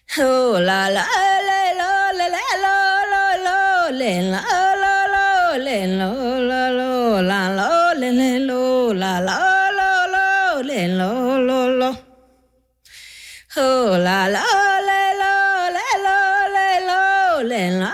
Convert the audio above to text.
Oh la la le lo le le lo lo lo le la lo lo le lo lo lo la lo le le lo la lo lo lo le lo lo lo. Oh la la le lo le lo le lo le la